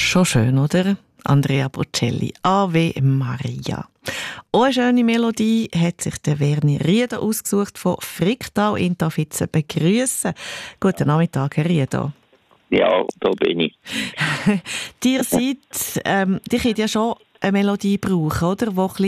Schon schön, oder? Andrea Bocelli, Ave Maria. Auch eine schöne Melodie hat sich der Werni Rieder ausgesucht von Fricktal. Ihn darf ich jetzt begrüssen. Guten Nachmittag, Herr Rieder. Ja, da bin ich. Ihr könnt ja schon eine Melodie brauchen, oder? Die ein